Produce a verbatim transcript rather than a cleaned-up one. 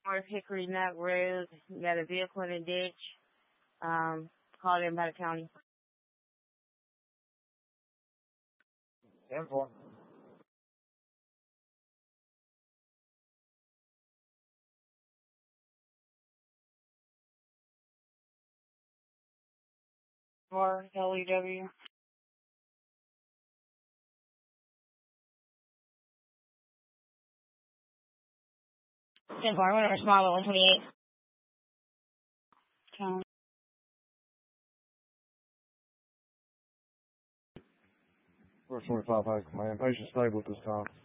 North Hickory Nut Road. You got a vehicle in a ditch. Um, call in by the county. ten four. Or L E W. ten four, whatever, small at one twenty-eight. County. First twenty-five has command. Patient stable at this time.